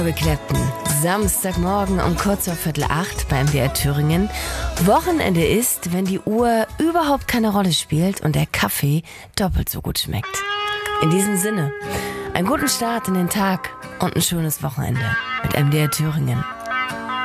Clapton. Samstagmorgen um kurz vor 7:45 bei MDR Thüringen. Wochenende ist, wenn die Uhr überhaupt keine Rolle spielt und der Kaffee doppelt so gut schmeckt. In diesem Sinne, einen guten Start in den Tag und ein schönes Wochenende mit MDR Thüringen.